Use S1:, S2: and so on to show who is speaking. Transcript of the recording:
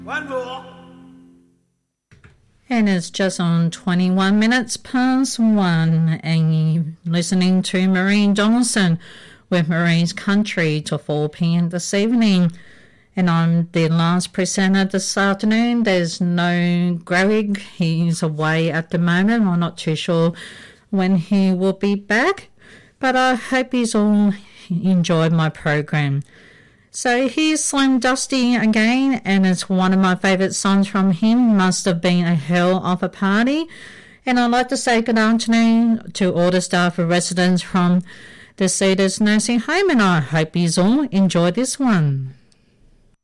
S1: One more.
S2: And it's just on 21 minutes past 1, and you're listening to Maureen Donaldson with Maureen's Country till 4 p.m. this evening. And I'm the last presenter this afternoon. There's no Greg. He's away at the moment. I'm not too sure when he will be back, but I hope he's all enjoyed my program. So here's Slim Dusty again, and it's one of my favourite songs from him, Must Have Been a Hell of a Party. And I'd like to say good afternoon to all the staff and residents from the Cedars Nursing Home, and I hope you all enjoy this one.